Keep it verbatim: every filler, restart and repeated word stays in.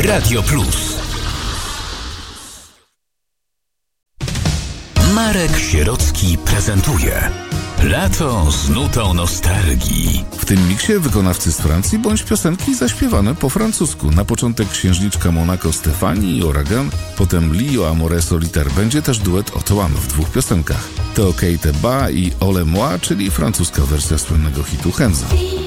Radio Plus. Marek Sierocki prezentuje Lato z nutą nostalgii. W tym miksie wykonawcy z Francji bądź piosenki zaśpiewane po francusku. Na początek księżniczka Monaco Stefani i Ouragan, potem Lio Amore Solitaire. Będzie też duet Otto One w dwóch piosenkach. To Kate Ba i Ole Moi, czyli francuska wersja słynnego hitu Henza.